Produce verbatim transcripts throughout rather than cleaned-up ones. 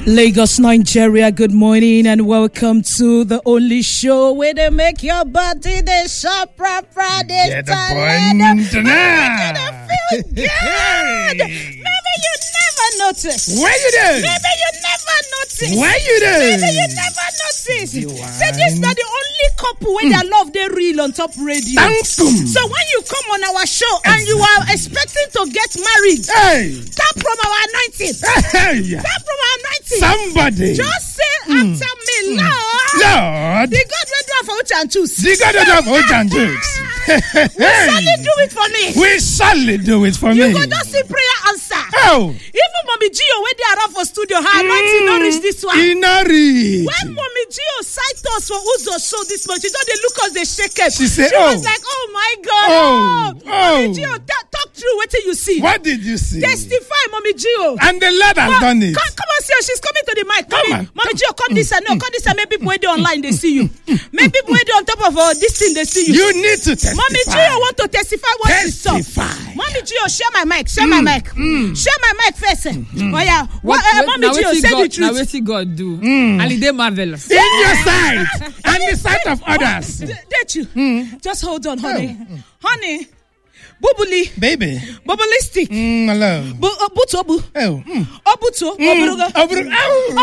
Lagos, Nigeria, good morning and welcome to the only show where they make your body the sharp, proper, they Get the point now. Feel good. Maybe you never notice. Where you did? Maybe you never notice. Where you did? Maybe you never notice. Say this not the only couple where mm. their love they real on top radio. Thank so when you come on our show and you are expecting to get married, hey, tap from our anointing. Hey, tap from our anointing. Somebody just say mm. after me, Lord. Lord. The God will do it for Uche and Choose. The God will do it for Uche and Choose. We surely do it for me. We surely do it for you me. You go just see prayer answer. Oh. Even Mommy Gio when they are for studio, her mm. anointing not reach this one. He not reach. When Mommy Gio sight us for Uzo show this much, she thought they look us, they shake it. She said, she oh. was like, oh my God. Oh. Oh. Mommy Gio, that, talk through what you see. What did you see? Testify, Mommy Gio. And the Lord has well, done it. Come, come on, see her. She's coming to the mic. Come, come on. Mommy Gio, come mm. this and no, come this and maybe people wait online, they see you. Maybe people wait on top of uh, this thing, they see you. You need to testify. Mommy Gio want to testify what testify. she saw. Mommy Gio, share my mic. Share mm. my mic. Mm. Share my mic first. Mm. Oh yeah. What, uh, Mommy Gio, say God, the truth. Now what see God do? Mm. And they marvelous. In your sight and the sight of others. Did you? Mm. Just hold on, honey. Oh. Honey. Bubuli. Baby. Bubulistic. Mm, my love. Bu, uh, butobu. Oh. Mm. Obuto. Mm. Obruga. Obruga.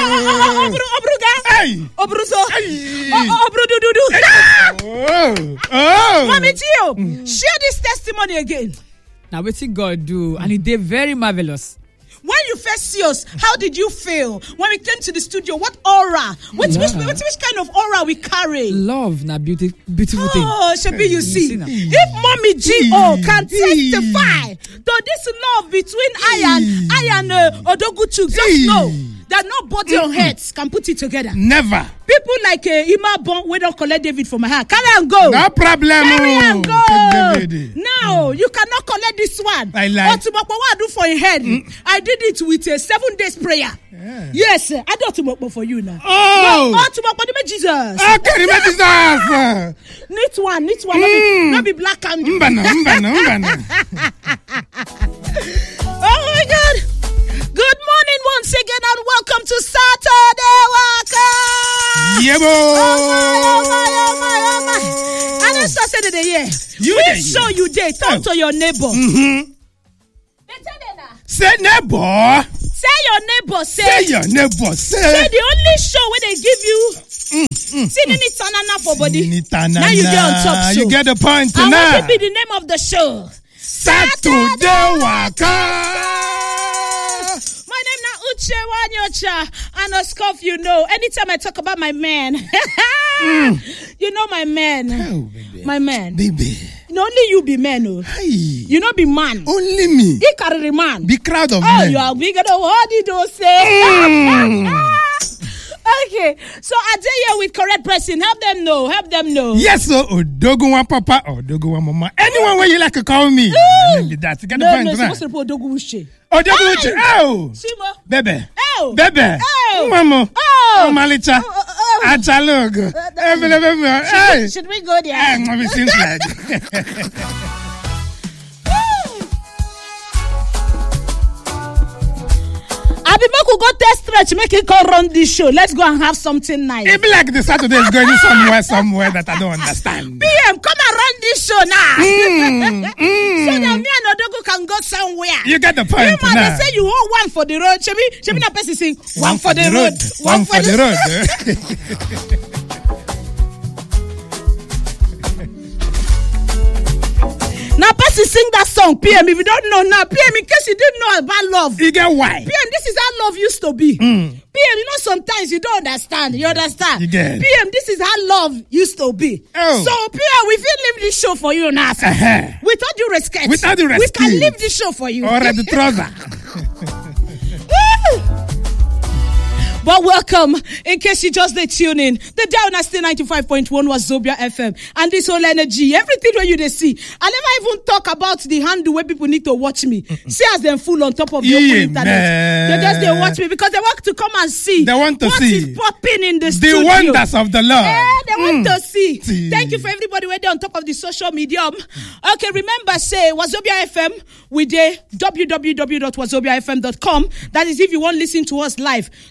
Oh. Obruga. Hey. Obruzo. Hey. Obrudududu. Oh. Oh. Mommy Gio, mm. share this testimony again. Now what see God do? And they very marvelous. When you first see us, how did you feel? When we came to the studio, what aura? What, yeah. which, which, which kind of aura we carry? Love, na beauty, beautiful oh, thing. Oh, Shabi, you see. You see if Mommy G O can testify to this love between I and, I and uh, Odoguchu, just know that no body or heads can put it together. Never. People like uh, Ima Bon, we don't collect David from my hand. Carry and go. No problem. Carry and go. Now, mm. you cannot collect this one. I like. What I do for your head? Mm. I did it with a seven days prayer. Yeah. Yes, I do it for you now. Oh. No, to Jesus. Okay, Jesus. Need one, need one. Mm. Not be black and. Mbana, mbana, mbana. Oh my God. Good morning once again and welcome to Saturday Waka. Yeah, boy. Oh my, oh my, oh my, oh my. And it's Saturday, yeah. You Which show you there? Talk oh. to your neighbor. Mm-hmm. Say neighbor. Say your neighbor. Say, say your neighbor. Say. Say the only show where they give you. Mm, mm, See, you need tanana for body. Now you get on top. So. You get the point tonight. And what will be the name of the show? Saturday Waka. Uche Wanyocha and a scoff, you know. Anytime I talk about my man, mm. you know my man. Oh, baby. My man. Baby. No, only you be man. Oh. Hey. You not be man. Only me. He carry man. Be crowd of oh, men. Oh, you are bigger than what did you say? Mm. Okay, so I tell you with correct person, help them know, help them know. Yes, so Odoguwa Papa or Odoguwa Mama. Anyone where you like to call me. That's get the no, point. No, no, supposed to put Odoguwa. Odoguwa. Oh. Simo. Bebe. Oh. Bebe. Oh. Mama. Oh. Malicha. Oh, oh, oh. Achalog. Should, should we go there? I'm seems like. Make we go test stretch, make it go run this show. Let's go and have something nice. It be like the Saturday is going somewhere, somewhere that I don't understand. P M, come and run this show now. Mm, mm. So that me and Odogu can go somewhere. You get the point. You man, they say you hold one for the road. Shebi, shebi na person sing one, one for the road, road. One, one for, for the, the road. Now, person sing that song, P M. If you don't know now, P M, in case you didn't know about love, you get why? P M, this is how love used to be. Mm. P M, you know, sometimes you don't understand. You understand? You get. P M, this is how love used to be. Oh. So, P M, we feel leave this show for you now. Uh-huh. With all due respect. With all due respect. We can leave this show for you. Or at the trouser. But welcome, in case you just did tune in, the Down still ninety-five point one was Zobia F M. And this whole energy, everything where you they see. I never even talk about the handle where people need to watch me. Mm-mm. See as them full on top of the yeah, open internet. Man. They just they watch me because they want to come and see. They want to what see. What is popping in the, the studio. The wonders of the Lord. Yeah, they mm. want to see. see. Thank you for everybody where they're on top of the social medium. Mm. Okay, remember, say, Wazobia F M, we dey w w w dot wazobia f m dot com. That is if you want to listen to us live. Some of them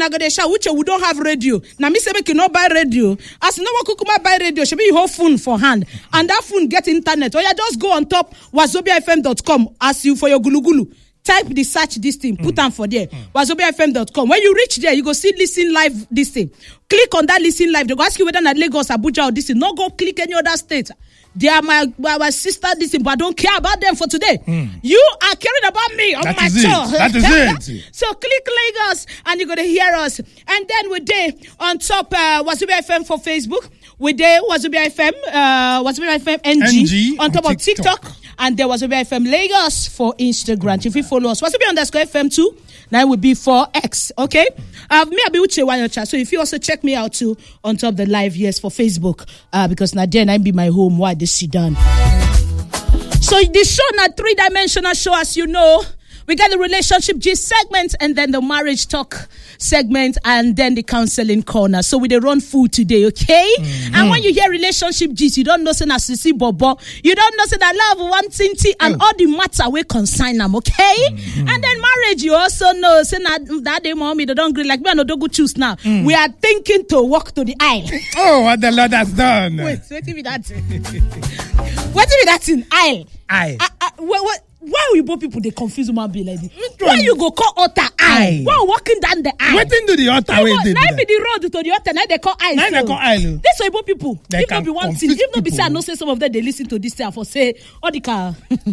una go dey shout, which we don't have radio. Now me say make you not buy radio. As no one kukuma buy radio, should be your whole phone for hand. And that phone get internet. Or you just go on top wazobia f m dot com. Ask you for your gulu gulu. Type the search this thing, put them for there. Mm. wazobia f m dot com. When you reach there, you go see listen live this thing. Click on that listen live. They go ask you whether na Lagos, Abuja or this thing. No go click any other state. They are my, my, my sister, this thing, but I don't care about them for today. Mm. You are caring about me on that my is show. That is it. So click Lagos and you're going to hear us. And then we're there on top uh, Wazobia F M for Facebook. We're there Wazobia F M, uh, Wazobia F M N G, N G on top on of TikTok. TikTok. And there Wazobia F M Lagos for Instagram. If you follow us, Wazobia underscore F M too. Now it will be for X, okay? Uh, me, I'll be Uche Wanyocha. So if you also check me out too on top of the live, yes, for Facebook, uh, because now then I be my home. Why this sit down? So this show now three-dimensional show, as you know. We got the relationship gist segment and then the marriage talk segment and then the counseling corner. So we they run full today, okay? Mm-hmm. And when you hear relationship gist, you don't know say na sisi bobo, you don't know say that love one tinty and oh. all the matter we consign them, okay? Mm-hmm. And then marriage, you also know say na that day mommy they don't agree like me and Odogu choose now. Mm. We are thinking to walk to the aisle. Oh, what the Lord has done. Wait, wait till me that. What if that's in aisle? Aisle. Uh, uh, what, what? Why you both people they confuse human being like this? Why you go call altar eye? Why walking down the aisle? Waiting to the altar. Wait, now be the road to the altar. Now they call aisle. Now they call aisle. This way, both people. They if not be one thing, if not be say I know say some of them they listen to this thing for say all the car.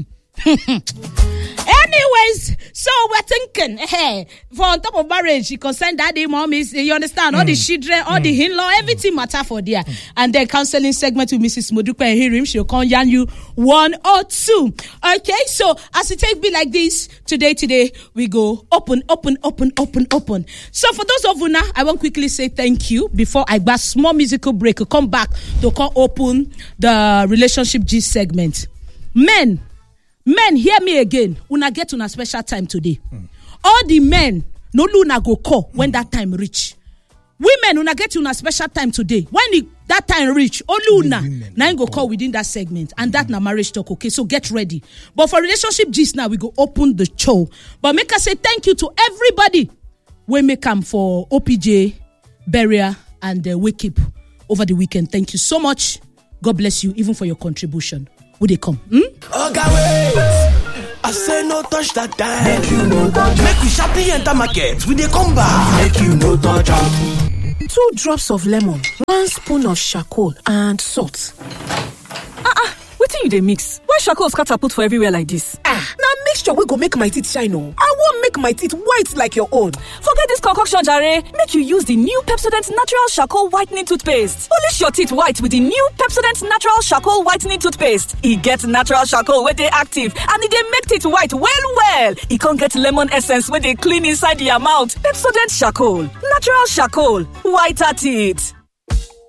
Anyways, so we're thinking, hey, for on top of marriage, you concern daddy, mommies, you understand, all mm. the children, all mm. the in-law, everything mm. matter for there. Mm. And then counseling segment with Missus Modupe and Hirim, she'll call you one or two. Okay, so as it take be like this, today, today, we go open, open, open, open, open. So for those of you now, I want quickly say thank you before I got small musical break, I'll come back to call open the relationship gist segment. Men, Men, hear me again. Una get on a special time today. Mm. All the men, no luna go call when mm. that time reach. Women, una get on a special time today. When it, that time reach, only una now go call within that segment. And mm. that na marriage talk, okay? So get ready. But for relationship gist now, we go open the show. But make us say thank you to everybody. We make them for O P J, Beria, and uh, Wake Up over the weekend. Thank you so much. God bless you, even for your contribution. Would they come? Hmm? Okay, wait. I say no touch that time. Make you no touch. Make we sharply enter market. We they come back. Make you no touch. Two drops of lemon, one spoon of charcoal, and salt. Ah ah, wetin you dey mix? Why charcoal scatter put for everywhere like this? Ah, now mixture we go make my teeth shine oh. I won't make my teeth white like your own. Forget this concoction, Jare. Make you use the new Pepsodent Natural Charcoal Whitening Toothpaste. Polish your teeth white with the new Pepsodent Natural Charcoal Whitening Toothpaste. It gets natural charcoal where they active and it they make teeth white well well. It can't get lemon essence where they clean inside your mouth. Pepsodent Charcoal. Natural charcoal. Whiter teeth.